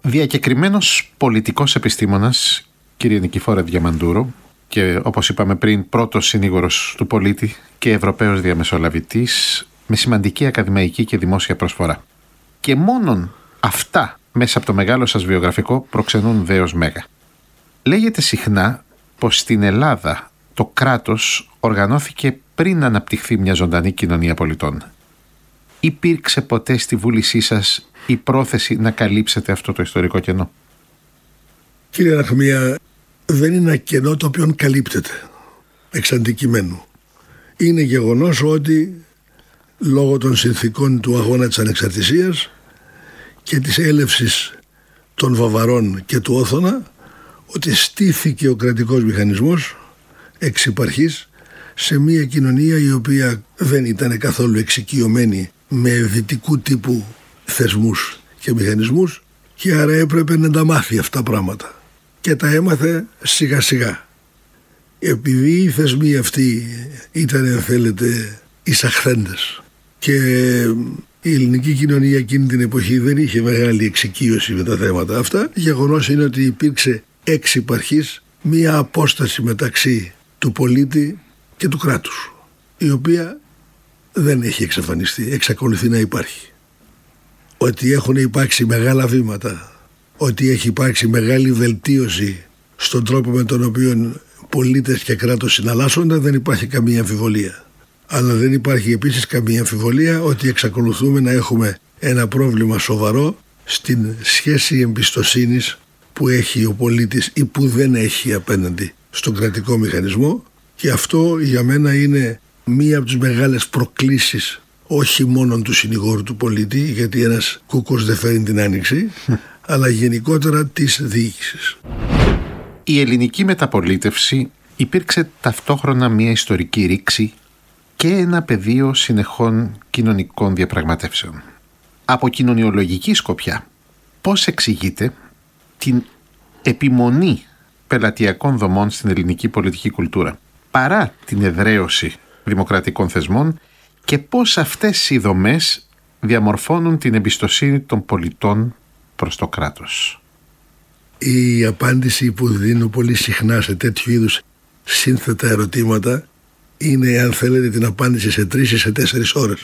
Διακεκριμένος πολιτικός επιστήμονας, κύριε Νικηφόρε Διαμαντούρο, και όπως είπαμε πριν, πρώτος συνήγορος του πολίτη και Ευρωπαίος διαμεσολαβητής, με σημαντική ακαδημαϊκή και δημόσια προσφορά. Και μόνον αυτά μέσα από το μεγάλο σας βιογραφικό προξενούν δέος μέγα. Λέγεται συχνά πως στην Ελλάδα το κράτος οργανώθηκε πριν αναπτυχθεί μια ζωντανή κοινωνία πολιτών. Υπήρξε ποτέ στη βούλησή σας η πρόθεση να καλύψετε αυτό το ιστορικό κενό? Κύριε Αναχμία, δεν είναι ένα κενό το οποίο καλύπτεται εξ αντικειμένου. Είναι γεγονός ότι λόγω των συνθήκων του αγώνα της ανεξαρτησίας και της έλευσης των Βαβαρών και του Όθωνα, ότι στήθηκε ο κρατικός μηχανισμός εξ υπαρχής σε μια κοινωνία η οποία δεν ήταν καθόλου εξοικειωμένη με δυτικού τύπου θεσμούς και μηχανισμούς, και άρα έπρεπε να τα μάθει αυτά τα πράγματα, και τα έμαθε σιγά σιγά. Επειδή οι θεσμοί αυτοί ήταν, αν θέλετε, εισαχθέντες και η ελληνική κοινωνία εκείνη την εποχή δεν είχε μεγάλη εξοικείωση με τα θέματα αυτά, γεγονός είναι ότι υπήρξε εξ υπαρχής μία απόσταση μεταξύ του πολίτη και του κράτους, η οποία δεν έχει εξαφανιστεί, εξακολουθεί να υπάρχει. Ότι έχουν υπάρξει μεγάλα βήματα, ότι έχει υπάρξει μεγάλη βελτίωση στον τρόπο με τον οποίο πολίτες και κράτος συναλλάσσονται, δεν υπάρχει καμία αμφιβολία. Αλλά δεν υπάρχει επίσης καμία αμφιβολία ότι εξακολουθούμε να έχουμε ένα πρόβλημα σοβαρό στην σχέση εμπιστοσύνης που έχει ο πολίτης ή που δεν έχει απέναντι στον κρατικό μηχανισμό, και αυτό για μένα είναι μία από τις μεγάλες προκλήσεις, όχι μόνο του συνηγόρου του πολίτη, γιατί ένας κούκος δεν φέρνει την άνοιξη, αλλά γενικότερα της διοίκησης. Η ελληνική μεταπολίτευση υπήρξε ταυτόχρονα μια ιστορική ρήξη και ένα πεδίο συνεχών κοινωνικών διαπραγματεύσεων. Από κοινωνιολογική σκοπιά, πώς εξηγείται την επιμονή πελατειακών δομών στην ελληνική πολιτική κουλτούρα, παρά την εδραίωση δημοκρατικών θεσμών, και πώς αυτές οι δομές διαμορφώνουν την εμπιστοσύνη των πολιτών προς το κράτος? Η απάντηση που δίνω πολύ συχνά σε τέτοιου είδους σύνθετα ερωτήματα είναι, αν θέλετε, την απάντηση σε 3 ή σε 4 ώρες.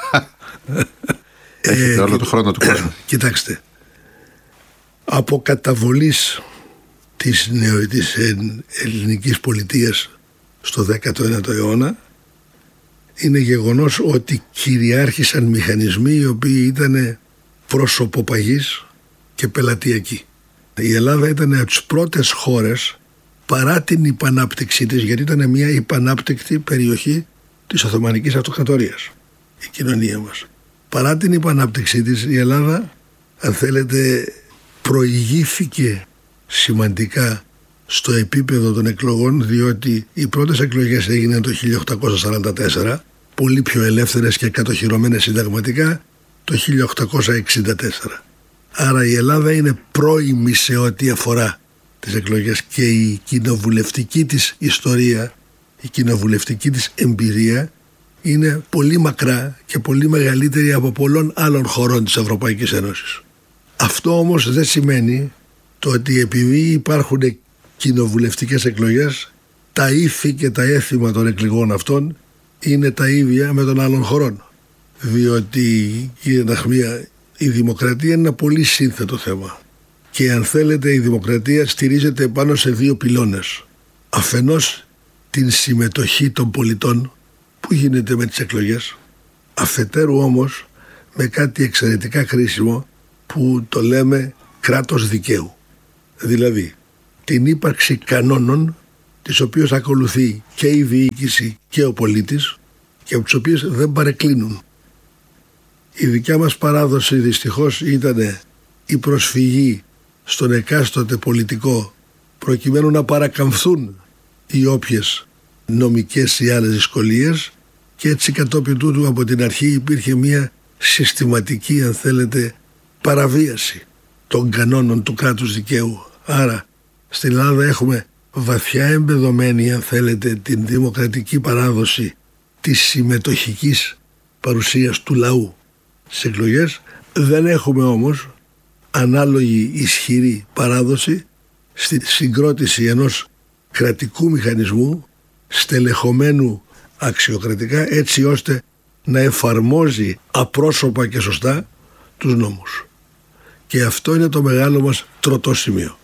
Έχετε όλο το χρόνο του κόσμου. Κοιτάξτε, από καταβολής της ελληνικής πολιτείας στο 19ο αιώνα είναι γεγονός ότι κυριάρχησαν μηχανισμοί οι οποίοι ήταν προσωποπαγείς και πελατειακοί. Η Ελλάδα ήταν από τις πρώτες χώρες, παρά την υπανάπτυξή της, γιατί ήταν μια υπανάπτυκτη περιοχή της Οθωμανικής Αυτοκρατορίας η κοινωνία μας. Παρά την υπανάπτυξή της, η Ελλάδα, αν θέλετε, προηγήθηκε σημαντικά στο επίπεδο των εκλογών, διότι οι πρώτες εκλογές έγιναν το 1844, πολύ πιο ελεύθερες και κατοχυρωμένες συνταγματικά το 1864. Άρα η Ελλάδα είναι πρώιμη σε ό,τι αφορά τις εκλογές, και η κοινοβουλευτική της ιστορία, η κοινοβουλευτική της εμπειρία είναι πολύ μακρά και πολύ μεγαλύτερη από πολλών άλλων χωρών της Ευρωπαϊκής Ένωσης. Αυτό όμως δεν σημαίνει το ότι επειδή υπάρχουν κοινοβουλευτικές εκλογές, τα ήθη και τα έθιμα των εκλογών αυτών είναι τα ίδια με των άλλων χωρών. Διότι, κύριε Ναχμία, η δημοκρατία είναι ένα πολύ σύνθετο θέμα. Και αν θέλετε, η δημοκρατία στηρίζεται πάνω σε 2 πυλώνες. Αφενός την συμμετοχή των πολιτών που γίνεται με τις εκλογές. Αφετέρου όμως με κάτι εξαιρετικά χρήσιμο που το λέμε κράτος δικαίου. Δηλαδή την ύπαρξη κανόνων τις οποίες ακολουθεί και η διοίκηση και ο πολίτης και από τις οποίες δεν παρεκκλίνουν. Η δικιά μας παράδοση δυστυχώς ήταν η προσφυγή στον εκάστοτε πολιτικό προκειμένου να παρακαμφθούν οι όποιες νομικές ή άλλες δυσκολίες, και έτσι κατόπιν τούτου από την αρχή υπήρχε μια συστηματική, αν θέλετε, παραβίαση των κανόνων του κράτους δικαίου. Άρα στην Ελλάδα έχουμε βαθιά εμπεδομένη, αν θέλετε, την δημοκρατική παράδοση της συμμετοχικής παρουσίας του λαού στις εκλογές. Δεν έχουμε όμως ανάλογη ισχυρή παράδοση στη συγκρότηση ενός κρατικού μηχανισμού στελεχωμένου αξιοκρατικά, έτσι ώστε να εφαρμόζει απρόσωπα και σωστά τους νόμους. Και αυτό είναι το μεγάλο μας τροτό σημείο.